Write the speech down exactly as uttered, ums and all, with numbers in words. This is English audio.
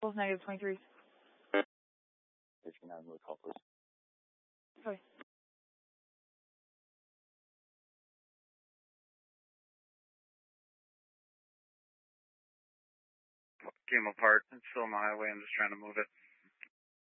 Negative twenty-three. fifty-nine, move call, please. Sorry. Came apart. It's still on the highway. I'm just trying to move it.